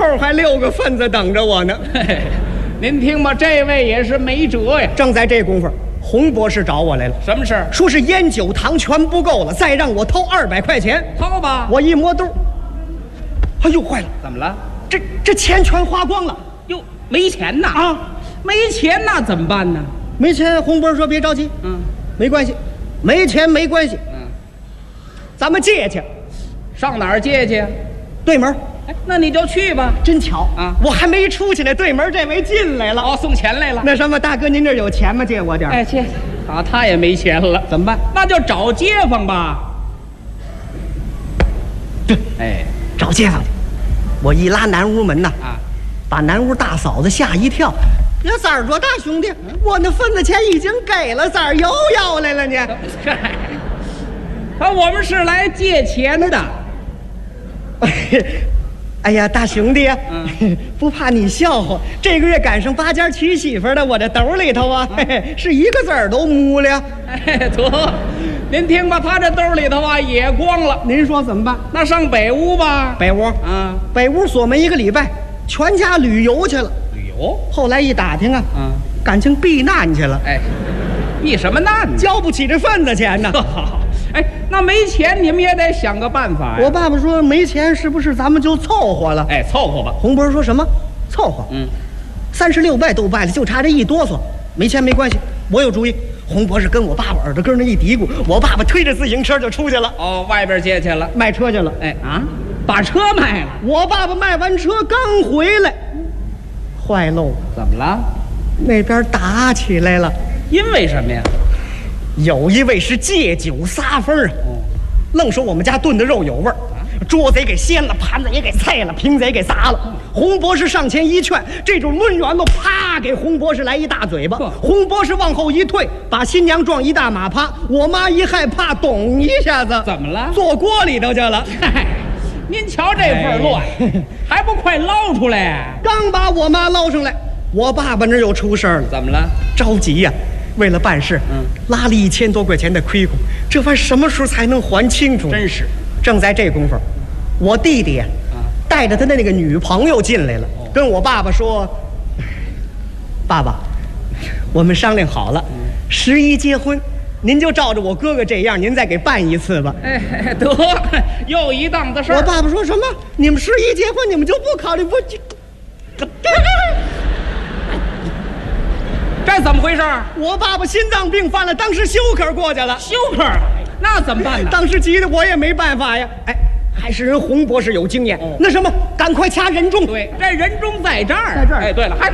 后还6个份子等着我呢。 嘿，您听吧，这位也是没辙呀。 正在这功夫，洪博士找我来了， 什么事儿？ 说是烟酒糖全不够了，再让我掏200块钱。 掏吧。 我一摸兜，哎呦，坏了， 怎么了？ 这钱全花光了。 哟，没钱呐！ 啊， 没钱那怎么办呢？ 没钱。洪博士说别着急，没关系，没钱没关系，咱们借去。 上哪儿借去？ 对门。 哎，那你就去吧。 真巧啊， 我还没出去呢，对门这位进来了。 哦，送钱来了。 那什么，大哥，您这有钱吗？借我点。 哎，借。好，他也没钱了， 怎么办？ 那就找街坊吧。 对， 哎， 找街坊去。我一拉南屋门呐，把南屋大嫂子吓一跳。呀，三儿多大兄弟，我那份子钱已经给了，三儿又要来了呢。 我们是来借钱的。 哎呀，大兄弟，不怕你笑话，这个月赶上8家娶媳妇的，我这兜里头是一个子儿都没了。 哎，得，您听吧，他这兜里头也光了。 您说怎么办？ 那上北屋吧。 北屋北屋锁门1个礼拜，全家旅游去了。 旅游？ 后来一打听感情避难去了。 哎，避什么难呢？ 交不起这份子钱呢。 哎，那没钱你们也得想个办法呀。 我爸爸说没钱，是不是咱们就凑合了？ 哎，凑合吧。 洪博士说什么？凑合。36拜都拜了，就差这一哆嗦。没钱没关系，我有主意。洪博士跟我爸爸耳朵根那一嘀咕，我爸爸推着自行车就出去了。 哦，外边借去了， 卖车去了。 哎把车卖了。 我爸爸卖完车刚回来，坏喽！ 怎么了？ 那边打起来了。 因为什么呀？ 有一位是借酒撒疯愣说我们家炖的肉有味儿，桌子也给掀了，盘子也给菜了，瓶子也给砸了。洪博士上前一劝，这种抡圆了，啪给洪博士来一大嘴巴。洪博士往后一退，把新娘撞一大马趴。我妈一害怕，咚一下子， 怎么了？ 坐锅里头去了。 您瞧这份乱，还不快捞出来？ 刚把我妈捞上来，我爸爸那又出事了。 怎么了？ 着急呀！为了办事，拉了1000多块钱的亏空，这玩意什么时候才能还清楚？ 真是。 正在这功夫，我弟弟带着他的那个女朋友进来了，跟我爸爸说：“爸爸，我们商量好了，11结婚，您就照着我哥哥这样，您再给办一次吧。” 哎，得，又一档子事儿。 我爸爸说什么？你们11结婚，你们就不考虑不？ 这怎么回事？ 我爸爸心脏病犯了，当时休克过去了。 休克了，那怎么办呢？ 当时急得我也没办法呀。哎，还是人洪博士有经验。那什么，赶快掐人中。 对，这人中在这儿。 在这儿。 哎，对了，还